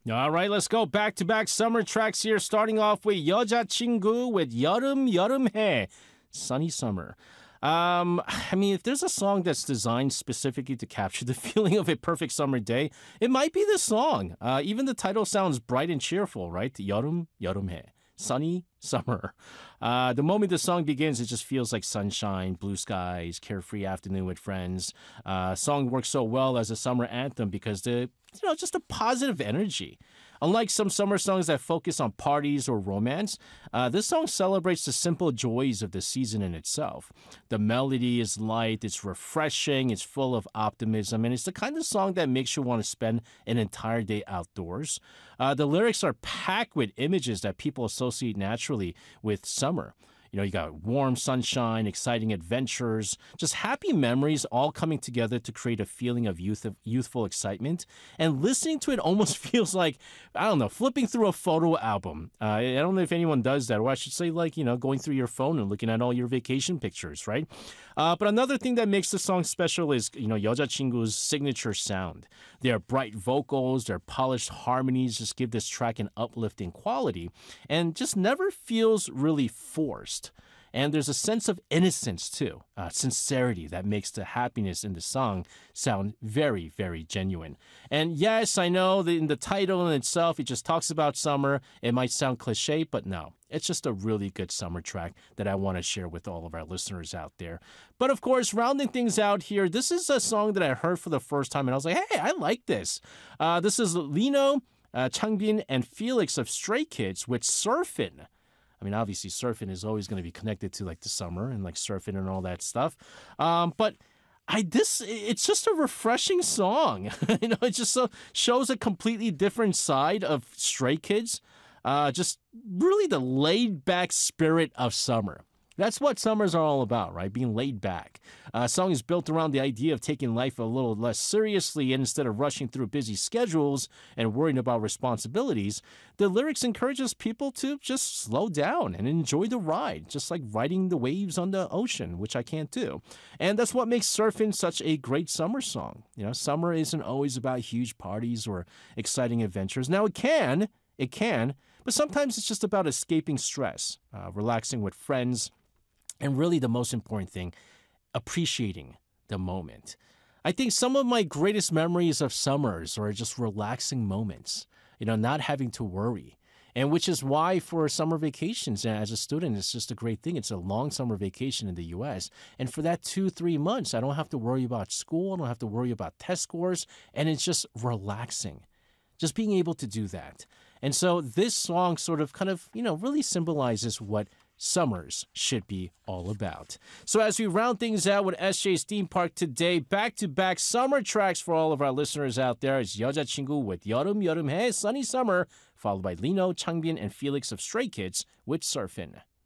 All right, let's go back-to-back summer tracks here, starting off with 여자친구 with 여름 여름해, sunny summer. I mean, if there's a song that's designed specifically to capture the feeling of a perfect summer day, it might be this song. Even the title sounds bright and cheerful, right? 여름 여름해. Sunny summer. The moment the song begins, it just feels like sunshine, blue skies, carefree afternoon with friends. Song works so well as a summer anthem because just a positive energy. Unlike some summer songs that focus on parties or romance, this song celebrates the simple joys of the season in itself. The melody is light, it's refreshing, it's full of optimism, and it's the kind of song that makes you want to spend an entire day outdoors. The lyrics are packed with images that people associate naturally with summer. You got warm sunshine, exciting adventures, just happy memories all coming together to create a feeling of youthful excitement. And listening to it almost feels like, I don't know, flipping through a photo album. I don't know if anyone does that, or I should say going through your phone and looking at all your vacation pictures, right? But another thing that makes the song special is, 여자친구's signature sound. Their bright vocals, their polished harmonies just give this track an uplifting quality and just never feels really forced. And there's a sense of innocence, too, sincerity that makes the happiness in the song sound very, very genuine. And yes, I know that in the title in itself, it just talks about summer. It might sound cliche, but no. It's just a really good summer track that I want to share with all of our listeners out there. But of course, rounding things out here, this is a song that I heard for the first time, and I was like, hey, I like this. This is Lino, Changbin, and Felix of Stray Kids with Surfin'. I mean, obviously, surfing is always going to be connected to the summer and surfing and all that stuff. But it's just a refreshing song. It just shows a completely different side of Stray Kids. Just really the laid back spirit of summer. That's what summers are all about, right? Being laid back. A song is built around the idea of taking life a little less seriously, and instead of rushing through busy schedules and worrying about responsibilities, the lyrics encourages people to just slow down and enjoy the ride, just like riding the waves on the ocean, which I can't do. And that's what makes Surfin' such a great summer song. Summer isn't always about huge parties or exciting adventures. Now, it can, but sometimes it's just about escaping stress, relaxing with friends, and really the most important thing, appreciating the moment. I think some of my greatest memories of summers are just relaxing moments, not having to worry. And which is why for summer vacations as a student, it's just a great thing. It's a long summer vacation in the U.S. And for that 2-3 months, I don't have to worry about school. I don't have to worry about test scores. And it's just relaxing. Just being able to do that. And so this song sort of really symbolizes what summers should be all about. So as we round things out with SJ's Theme Park today, back-to-back summer tracks for all of our listeners out there is 여자친구 with 여름 여름해, sunny summer, followed by Lino, Changbin, and Felix of Stray Kids with Surfin'.